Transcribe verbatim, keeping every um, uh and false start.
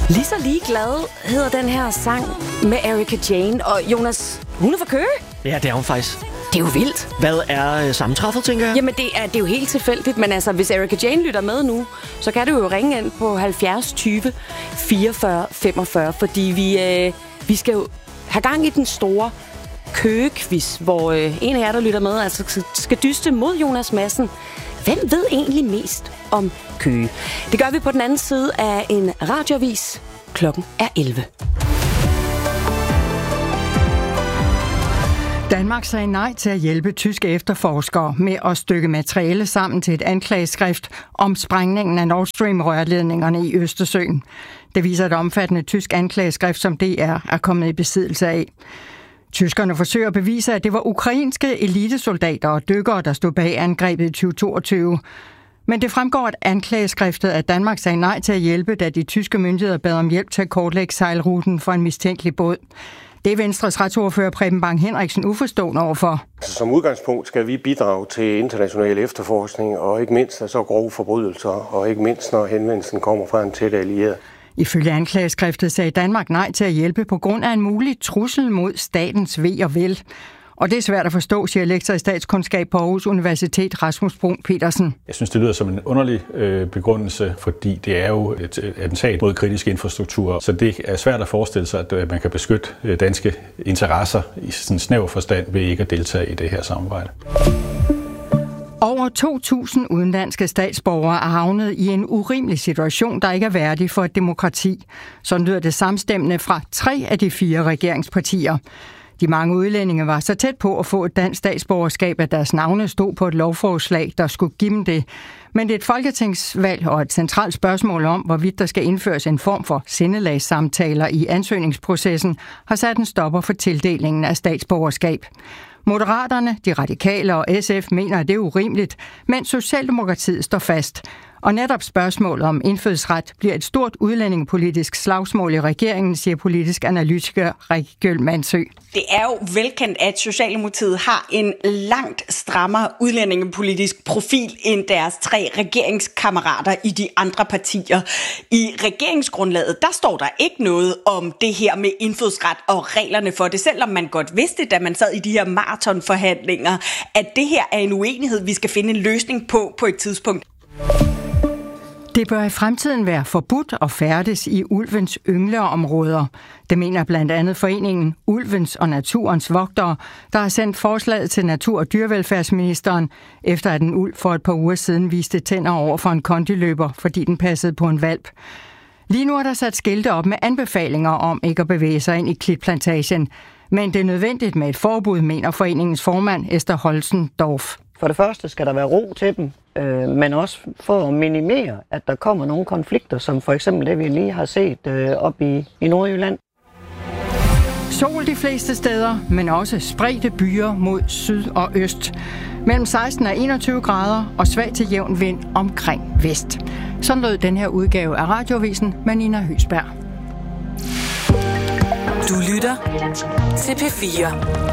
Lige så ligeglad hedder den her sang med Erika Jane. Og Jonas, hun er fra Køge. Ja, det er hun faktisk. Det er jo vildt. Hvad er øh, sammentræffet, tænker jeg? Jamen, det er, det er jo helt tilfældigt. Men altså, hvis Erika Jane lytter med nu, så kan du jo ringe ind på halvfjerds tyve fireogfyrre femogfyrre. Fordi vi, øh, vi skal jo have gang i den store Køge-quiz, hvor øh, en af jer, der lytter med, altså skal dyste mod Jonas Madsen. Hvem ved egentlig mest om Køge? Det gør vi på den anden side af en radioavis. Klokken er elleve. Danmark sagde nej til at hjælpe tyske efterforskere med at stykke materiale sammen til et anklageskrift om sprængningen af Nord Stream-rørledningerne i Østersøen. Det viser et omfattende tysk anklageskrift, som D R er kommet i besiddelse af. Tyskerne forsøger at bevise, at det var ukrainske elitesoldater og dykkere, der stod bag angrebet i tyve toogtyve. Men det fremgår af anklageskriftet, at Danmark sagde nej til at hjælpe, da de tyske myndigheder bad om hjælp til at kortlægge sejlruten for en mistænkelig båd. Det er Venstres retsordfører Preben Bang Henriksen uforstående overfor. Som udgangspunkt skal vi bidrage til international efterforskning, og ikke mindst af så grove forbrydelser, og ikke mindst når henvendelsen kommer fra en tæt allieret. Ifølge anklageskriftet sagde Danmark nej til at hjælpe på grund af en mulig trussel mod statens ve og vel. Og det er svært at forstå, siger lektor i statskundskab på Aarhus Universitet Rasmus Bruun Petersen. Jeg synes, det lyder som en underlig øh, begrundelse, fordi det er jo et attentat mod kritisk infrastruktur. Så det er svært at forestille sig, at man kan beskytte danske interesser i sådan en snæver forstand ved ikke at deltage i det her samarbejde. Over to tusind udenlandske statsborgere er havnet i en urimelig situation, der ikke er værdig for et demokrati. Sådan lyder det samstemmende fra tre af de fire regeringspartier. De mange udlændinge var så tæt på at få et dansk statsborgerskab, at deres navne stod på et lovforslag, der skulle give dem det. Men det er et folketingsvalg og et centralt spørgsmål om, hvorvidt der skal indføres en form for sindelagssamtaler i ansøgningsprocessen, har sat en stopper for tildelingen af statsborgerskab. Moderaterne, de radikale og S F mener, at det er urimeligt, mens Socialdemokratiet står fast. Og netop spørgsmålet om indfødsret bliver et stort udlændingepolitisk slagsmål i regeringen, siger politisk analytiker Rikke Gjøl Mansø. Det er jo velkendt, at Socialdemokratiet har en langt strammere udlændingepolitisk profil end deres tre regeringskammerater i de andre partier. I regeringsgrundlaget, der står der ikke noget om det her med indfødsret og reglerne for det, selvom man godt vidste, da man sad i de her maratonforhandlinger, at det her er en uenighed, vi skal finde en løsning på på et tidspunkt. Det bør i fremtiden være forbudt at færdes i ulvens yngleområder. Det mener blandt andet foreningen Ulvens og Naturens Vogtere, der har sendt forslaget til natur- og dyrevelfærdsministeren, efter at en ulv for et par uger siden viste tænder over for en kondiløber, fordi den passede på en hvalp. Lige nu er der sat skilte op med anbefalinger om ikke at bevæge sig ind i klitplantagen. Men det er nødvendigt med et forbud, mener foreningens formand Esther Holzendorf. For det første skal der være ro til dem, øh, men også for at minimere, at der kommer nogle konflikter, som for eksempel det, vi lige har set øh, op i, i Nordjylland. Sol de fleste steder, men også spredte byer mod syd og øst. Mellem seksten og enogtyve grader og svag til jævn vind omkring vest. Sådan lød den her udgave af Radioavisen med Nina Høsberg. Du lytter til P fire.